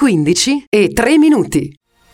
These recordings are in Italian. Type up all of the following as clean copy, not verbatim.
15:03.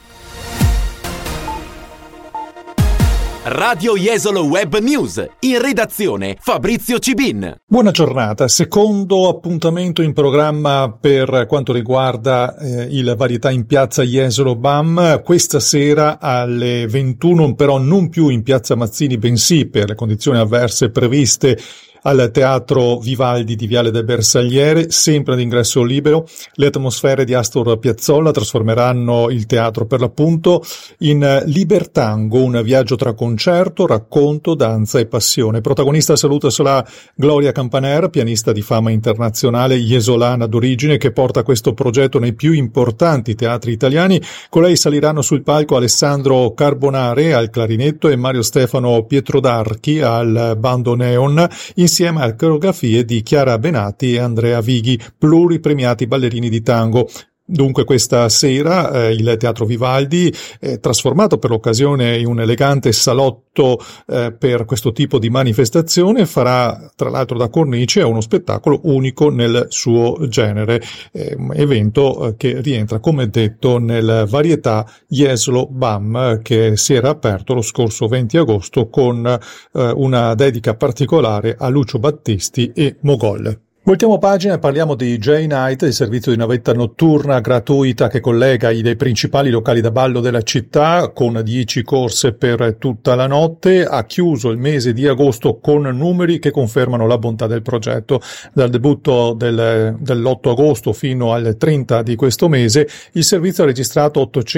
Radio Jesolo Web News, in redazione Fabrizio Cibin. Buona giornata, secondo appuntamento in programma per quanto riguarda il Varietà in piazza Jesolo BAM, questa sera alle 21, però non più in piazza Mazzini, bensì per le condizioni avverse previste al Teatro Vivaldi di Viale del Bersagliere, sempre ad ingresso libero. Le atmosfere di Astor Piazzolla trasformeranno il teatro per l'appunto in Libertango, un viaggio tra concerto, racconto, danza e passione. Protagonista saluta sarà Gloria Campaner, pianista di fama internazionale jesolana d'origine, che porta questo progetto nei più importanti teatri italiani. Con lei saliranno sul palco Alessandro Carbonare al clarinetto e Mario Stefano Pietrodarchi al bandoneon, insieme a coreografie di Chiara Benati e Andrea Vighi, pluripremiati ballerini di tango. Dunque questa sera il Teatro Vivaldi, trasformato per l'occasione in un elegante salotto per questo tipo di manifestazione, farà tra l'altro da cornice uno spettacolo unico nel suo genere, evento che rientra, come detto, nel Varietà Jesolo BAM, che si era aperto lo scorso 20 agosto con una dedica particolare a Lucio Battisti e Mogol. Voltiamo pagina e parliamo di J-Night, il servizio di navetta notturna gratuita che collega i dei principali locali da ballo della città, con 10 corse per tutta la notte. Ha chiuso il mese di agosto con numeri che confermano la bontà del progetto. Dal debutto dell'8 agosto fino al 30 di questo mese il servizio ha registrato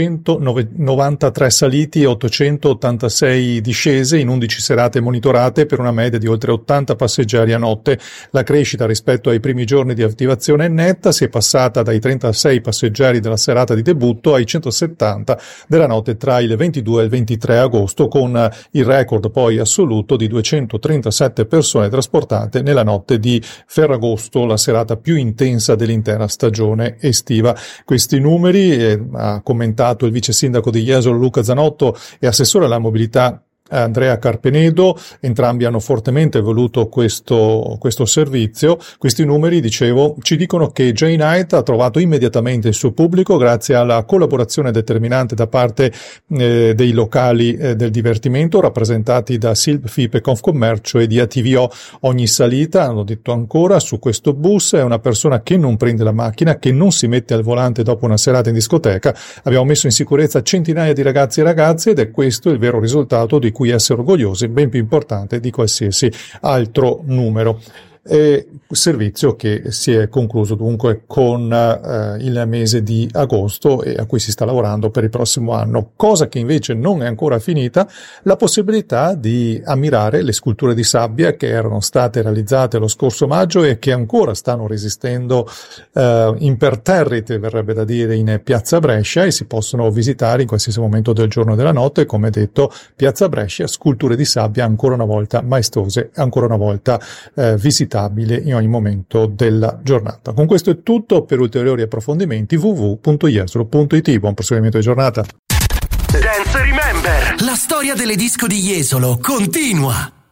893 saliti e 886 discese in 11 serate monitorate, per una media di oltre 80 passeggeri a notte. La crescita rispetto ai primi giorni di attivazione è netta, si è passata dai 36 passeggeri della serata di debutto ai 170 della notte tra il 22 e il 23 agosto, con il record poi assoluto di 237 persone trasportate nella notte di Ferragosto, la serata più intensa dell'intera stagione estiva. Questi numeri ha commentato il vice sindaco di Jesolo Luca Zanotto e assessore alla mobilità Andrea Carpenedo. Entrambi hanno fortemente voluto questo servizio. Questi numeri, dicevo, ci dicono che J-Night ha trovato immediatamente il suo pubblico grazie alla collaborazione determinante da parte dei locali del divertimento, rappresentati da Silp, FIP e Confcommercio e di ATVO. Ogni salita, hanno detto ancora, su questo bus è una persona che non prende la macchina, che non si mette al volante dopo una serata in discoteca. Abbiamo messo in sicurezza centinaia di ragazzi e ragazze ed è questo il vero risultato di cui essere orgogliosi, ben più importante di qualsiasi altro numero. Servizio che si è concluso dunque con il mese di agosto e a cui si sta lavorando per il prossimo anno. Cosa che invece non è ancora finita, la possibilità di ammirare le sculture di sabbia che erano state realizzate lo scorso maggio e che ancora stanno resistendo imperterrite, verrebbe da dire, in piazza Brescia, e si possono visitare in qualsiasi momento del giorno e della notte. Come detto, piazza Brescia, sculture di sabbia ancora una volta maestose, ancora una volta visitabili in ogni momento della giornata. Con questo è tutto. Per ulteriori approfondimenti www.jesolo.it. Buon proseguimento di giornata. Dance Remember, la storia delle disco di Jesolo continua.